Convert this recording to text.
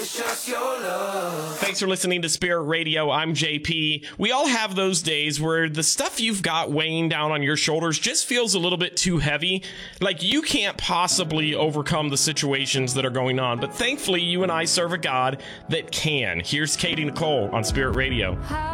Thanks for listening to Spirit Radio. I'm JP. We all have those days where the stuff you've got weighing down on your shoulders just feels a little bit too heavy. Like you can't possibly overcome the situations that are going on. But thankfully, you and I serve a God that can. Here's Katie Nicole on Spirit Radio.